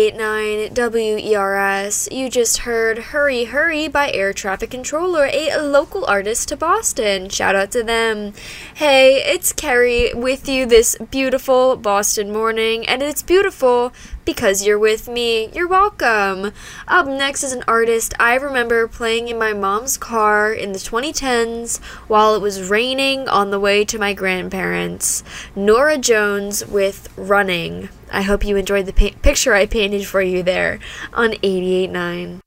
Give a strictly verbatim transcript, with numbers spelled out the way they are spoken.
eighty-eight point nine W E R S. You just heard Hurry Hurry by Air Traffic Controller, a local artist to Boston. Shout out to them. Hey, it's Carrie with you this beautiful Boston morning, and it's beautiful because you're with me. You're welcome. Up next is an artist I remember playing in my mom's car in the twenty tens while it was raining on the way to my grandparents. Norah Jones with Running. I hope you enjoyed the pa- picture I painted for you there on eighty-eight point nine.